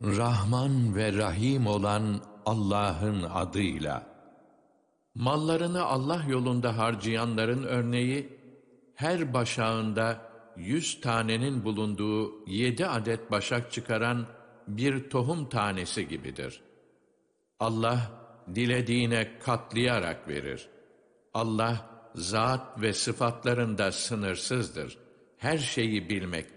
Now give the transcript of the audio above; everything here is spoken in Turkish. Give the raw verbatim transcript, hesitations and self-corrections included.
Rahman ve Rahim olan Allah'ın adıyla. Mallarını Allah yolunda harcayanların örneği, her başağında yüz tanenin bulunduğu yedi adet başak çıkaran bir tohum tanesi gibidir. Allah, dilediğine katlayarak verir. Allah, zat ve sıfatlarında sınırsızdır. Her şeyi bilmektedir.